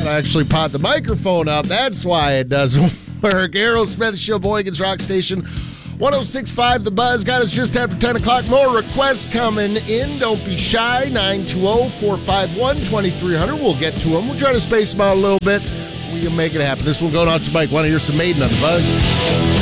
And I actually pot the microphone up. That's why it doesn't work. Aerosmith Show, Boygan's Rock Station. 106.5 The Buzz. Got us just after 10 o'clock. More requests coming in. Don't be shy. 920-451-2300. We'll get to them. We'll try to space them out a little bit. We can make it happen. This one going out to Mike. Want to hear some Maiden on The Buzz?